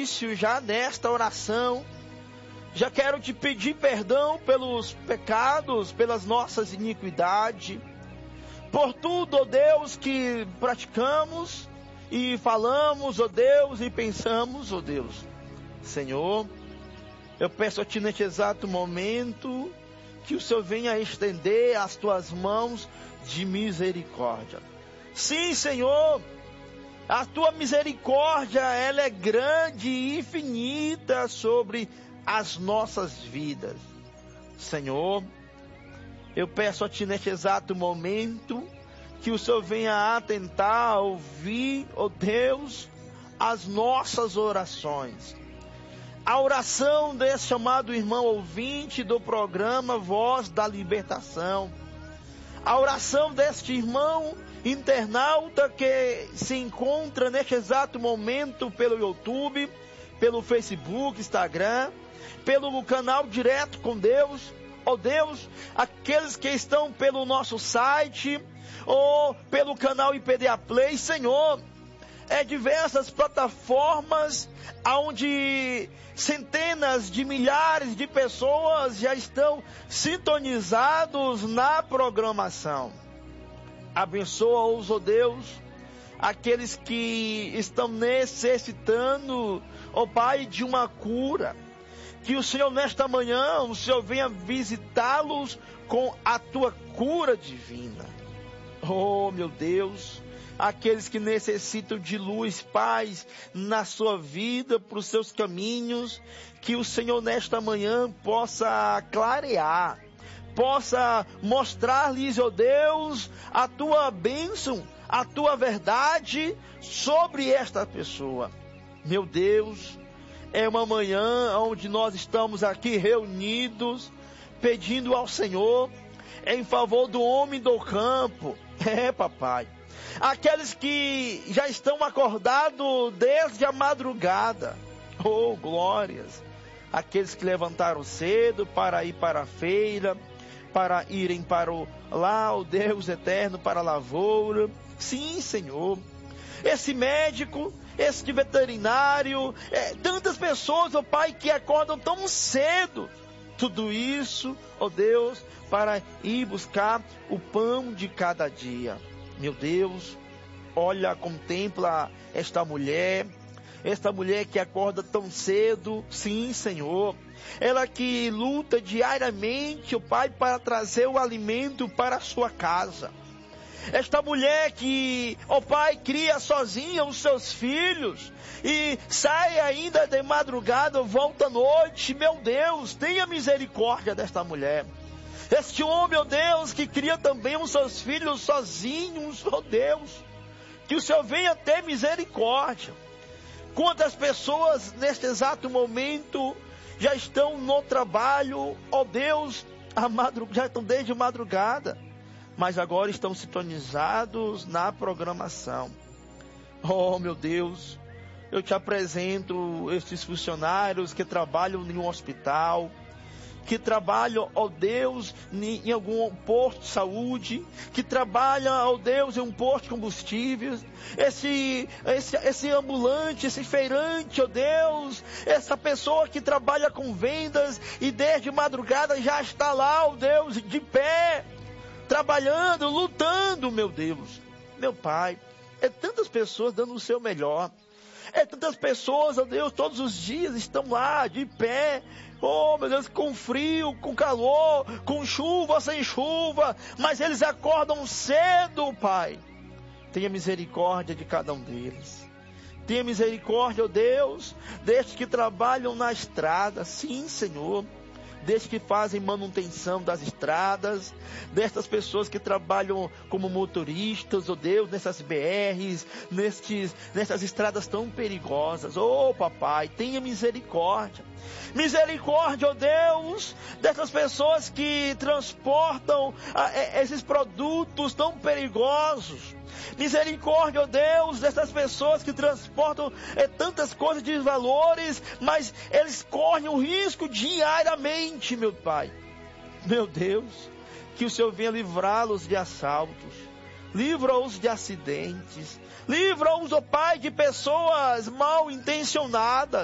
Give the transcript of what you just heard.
início já nesta oração, já quero te pedir perdão pelos pecados, pelas nossas iniquidades, por tudo, ó Deus, que praticamos e falamos, ó Deus, e pensamos, ó Deus. Senhor, eu peço a Ti neste exato momento que o Senhor venha estender as Tuas mãos de misericórdia. Sim, Senhor, a Tua misericórdia, ela é grande e infinita sobre as nossas vidas. Senhor, eu peço a Ti neste exato momento que o Senhor venha atentar, ouvir, ó Deus, as nossas orações. A oração desse chamado irmão ouvinte do programa Voz da Libertação. A oração deste irmão internauta que se encontra neste exato momento pelo YouTube, pelo Facebook, Instagram, pelo canal Direto com Deus. Ó Deus, aqueles que estão pelo nosso site ou pelo canal IPDA Play, Senhor, diversas plataformas onde centenas de milhares de pessoas já estão sintonizados na programação. Abençoa-os, ó Deus, aqueles que estão necessitando, ó Pai, de uma cura. Que o Senhor nesta manhã, o Senhor venha visitá-los com a Tua cura divina. Oh, meu Deus, aqueles que necessitam de luz, paz na sua vida, para os seus caminhos, que o Senhor nesta manhã possa clarear, possa mostrar-lhes, ó Deus, a Tua bênção, a Tua verdade sobre esta pessoa. Meu Deus, é uma manhã onde nós estamos aqui reunidos, pedindo ao Senhor em favor do homem do campo. Papai, aqueles que já estão acordados desde a madrugada. Oh, glórias! Aqueles que levantaram cedo para ir para a feira, para irem para o Deus eterno, para a lavoura. Sim, Senhor. Esse médico, esse veterinário, tantas pessoas, ó Pai, que acordam tão cedo. Tudo isso, ó Deus, para ir buscar o pão de cada dia. Meu Deus, olha, contempla esta mulher que acorda tão cedo. Sim, Senhor. Ela que luta diariamente, ó Pai, para trazer o alimento para a sua casa. Esta mulher que, ó Pai, cria sozinha os seus filhos e sai ainda de madrugada, volta à noite. Meu Deus, tenha misericórdia desta mulher. Este homem, ó Deus, que cria também os seus filhos sozinhos, ó Deus, que o Senhor venha ter misericórdia. Quantas pessoas neste exato momento já estão no trabalho, ó Deus, já estão desde madrugada, mas agora estão sintonizados na programação. Oh, meu Deus, eu te apresento estes funcionários que trabalham em um hospital, que trabalham, ó Deus, em algum posto de saúde, que trabalham, ó Deus, em um posto de combustíveis, esse ambulante, esse feirante, ó Deus, essa pessoa que trabalha com vendas e desde madrugada já está lá, ó Deus, de pé, trabalhando, lutando, meu Deus, meu Pai. Tantas pessoas dando o seu melhor. Tantas pessoas, ó Deus, todos os dias estão lá de pé. Oh, meu Deus, com frio, com calor, com chuva, sem chuva. Mas eles acordam cedo, Pai. Tenha misericórdia de cada um deles. Tenha misericórdia, ó Deus, destes que trabalham na estrada. Sim, Senhor. Destes que fazem manutenção das estradas, destas pessoas que trabalham como motoristas, ó Deus, nessas BRs, nessas estradas tão perigosas. Oh, papai, tenha misericórdia. Misericórdia, ó Deus, dessas pessoas que transportam esses produtos tão perigosos. Misericórdia, ó Deus, dessas pessoas que transportam tantas coisas de valores, mas eles correm o risco diariamente, meu Pai. Meu Deus, que o Senhor venha livrá-los de assaltos, livra-os de acidentes, livra-os, ó Pai, de pessoas mal intencionadas.